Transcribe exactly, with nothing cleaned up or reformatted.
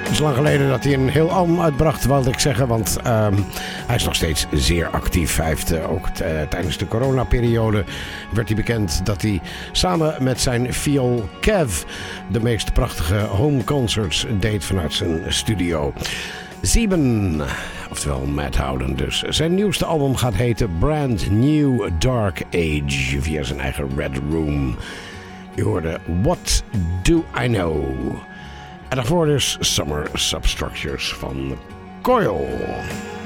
Het is lang geleden dat hij een heel album uitbracht, wilde ik zeggen. Want um, hij is nog steeds zeer actief. Hij heeft uh, ook t- uh, tijdens de coronaperiode werd hij bekend dat hij samen met zijn viool Kev de meest prachtige home concerts deed vanuit zijn studio. Sieben, oftewel Matt Howden dus. Zijn nieuwste album gaat heten Brand New Dark Age via zijn eigen Red Room. Je hoorde What Do I Know? En daarvoor dus Summer Substructures van Coil.